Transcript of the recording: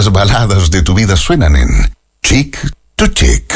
las baladas de tu vida suenan en Chick to Chick.